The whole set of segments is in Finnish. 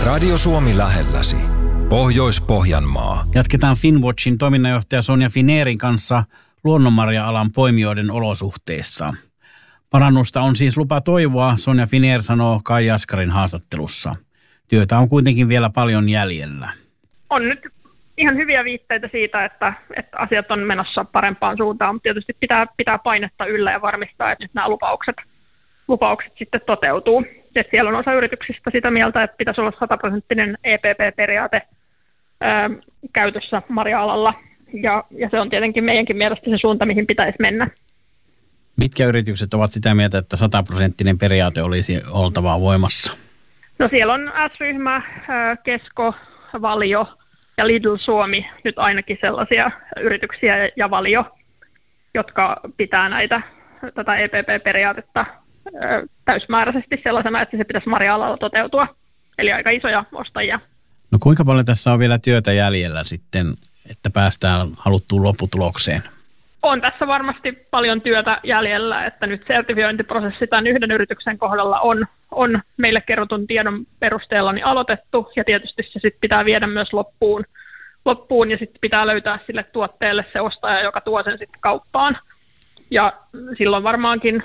Radio Suomi lähelläsi. Pohjois-Pohjanmaa. Jatketaan Finnwatchin toiminnanjohtaja Sonja Finérin kanssa luonnonmarja-alan poimijoiden olosuhteissa. Parannusta on siis lupa toivoa, Sonja Finér sanoo Kai Jaskarin haastattelussa. Työtä on kuitenkin vielä paljon jäljellä. On nyt ihan hyviä viitteitä siitä, että asiat on menossa parempaan suuntaan, mutta tietysti pitää painetta yllä ja varmistaa, että nyt nämä lupaukset sitten toteutuu. Et siellä on osa yrityksistä sitä mieltä, että pitäisi olla 100% EPP-periaate käytössä marja-alalla, ja se on tietenkin meidänkin mielestä se suunta, mihin pitäisi mennä. Mitkä yritykset ovat sitä mieltä, että 100% periaate olisi oltava voimassa? No siellä on S-ryhmä, Kesko, Valio ja Lidl Suomi nyt ainakin sellaisia yrityksiä ja Valio, jotka pitää tätä EPP-periaatetta täysmääräisesti sellaisena, että se pitäisi marja-alalla toteutua. Eli aika isoja ostajia. No kuinka paljon tässä on vielä työtä jäljellä sitten, että päästään haluttuun lopputulokseen? On tässä varmasti paljon työtä jäljellä, että nyt sertifiointiprosessi tämän yhden yrityksen kohdalla on meille kerrotun tiedon perusteella niin aloitettu, ja tietysti se sitten pitää viedä myös loppuun ja sitten pitää löytää sille tuotteelle se ostaja, joka tuo sen sitten kauppaan. Ja silloin varmaankin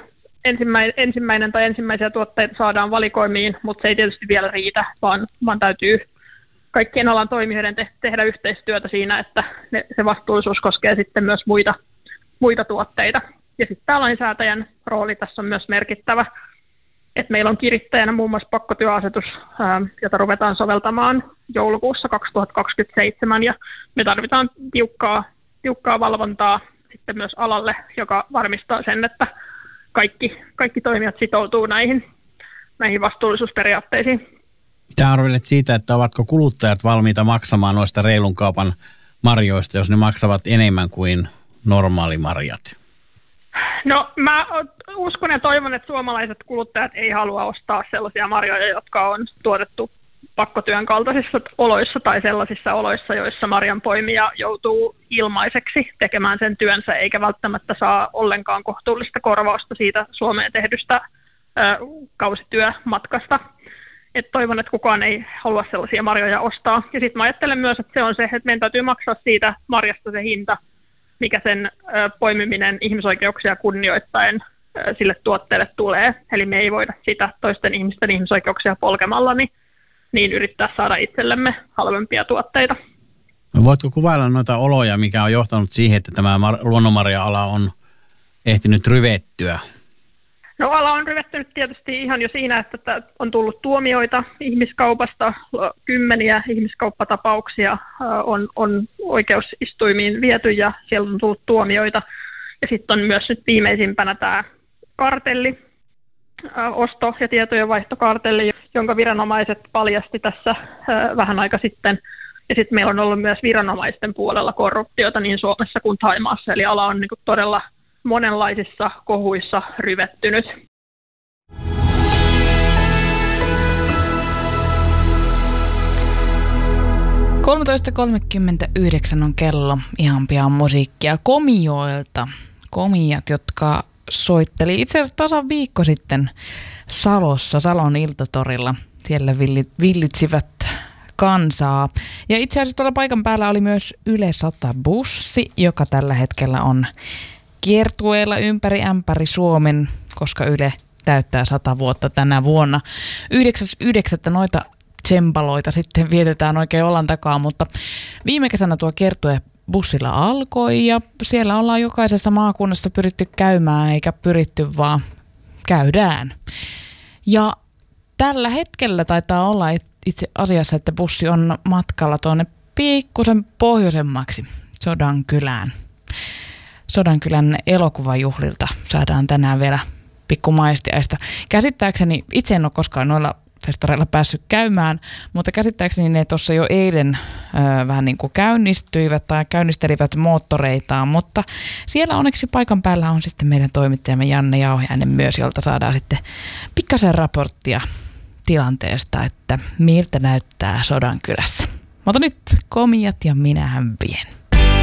ensimmäisiä tuotteita saadaan valikoimiin, mutta se ei tietysti vielä riitä, vaan täytyy kaikkien alan toimijoiden tehdä yhteistyötä siinä, että se vastuullisuus koskee sitten myös muita tuotteita. Ja sitten tämä lainsäätäjän rooli tässä on myös merkittävä, että meillä on kirittäjänä muun muassa pakkotyöasetus, jota ruvetaan soveltamaan joulukuussa 2027, ja me tarvitaan tiukkaa valvontaa sitten myös alalle, joka varmistaa sen, että kaikki toimijat sitoutuu näihin vastuullisuusperiaatteisiin. Mitä arvelet siitä, että ovatko kuluttajat valmiita maksamaan noista reilun kaupan marjoista, jos ne maksavat enemmän kuin normaalimarjat? No mä uskon ja toivon, että suomalaiset kuluttajat ei halua ostaa sellaisia marjoja, jotka on tuotettu pakkotyön kaltaisissa oloissa tai sellaisissa oloissa, joissa marjanpoimija joutuu ilmaiseksi tekemään sen työnsä eikä välttämättä saa ollenkaan kohtuullista korvausta siitä Suomeen tehdystä kausityömatkasta. Et toivon, että kukaan ei halua sellaisia marjoja ostaa. Ja sitten mä ajattelen myös, että se on se, että meidän täytyy maksaa siitä marjasta se hinta, mikä sen poimiminen ihmisoikeuksia kunnioittaen sille tuotteelle tulee. Eli me ei voida sitä toisten ihmisten ihmisoikeuksia polkemalla niin yrittää saada itsellemme halvempia tuotteita. Voitko kuvailla noita oloja, mikä on johtanut siihen, että tämä luonnonmarja-ala on ehtinyt ryvettyä? No ala on ryvettynyt tietysti ihan jo siinä, että on tullut ihmiskaupasta, kymmeniä ihmiskauppatapauksia on oikeusistuimiin viety ja siellä on tullut tuomioita. Ja sitten on myös nyt viimeisimpänä tämä kartelli, osto- ja tietojenvaihtokartelli, jonka viranomaiset paljasti tässä vähän aika sitten. Ja sitten meillä on ollut myös viranomaisten puolella korruptiota niin Suomessa kuin Thaimaassa, eli ala on niin kuin todella monenlaisissa kohuissa ryvettynyt. – 13.39 on kello. Ihan pian musiikkia Komioilta. Komijat, jotka soitteli itse asiassa tasan viikko sitten Salossa, Salon Iltatorilla. Siellä villitsivät kansaa. Ja itse asiassa tuolla paikan päällä oli myös Yle 100-bussi, joka tällä hetkellä on kiertueella ympäri ämpäri Suomen, koska Yle täyttää 100 vuotta tänä vuonna. 9.9. noita tsempaloita sitten vietetään oikein olan takaa, mutta viime kesänä tuo kiertue bussilla alkoi ja siellä ollaan jokaisessa maakunnassa pyritty käymään, eikä pyritty vaan käydään. Ja tällä hetkellä taitaa olla itse asiassa, että bussi on matkalla tuonne pikkusen pohjoisemmaksi Sodankylään. Sodankylän elokuvajuhlilta saadaan tänään vielä pikku maistiaista. Käsittääkseni, itse en ole koskaan noilla festareilla päässyt käymään, mutta käsittääkseni ne tuossa jo eilen vähän niin kuin käynnistyivät tai käynnistelivät moottoreitaan, mutta siellä onneksi paikan päällä on sitten meidän toimittajamme Janne Jauhiainen myös, jolta saadaan sitten pikkasen raporttia tilanteesta, että miltä näyttää Sodankylässä. Mutta nyt Komijat ja minähän vien.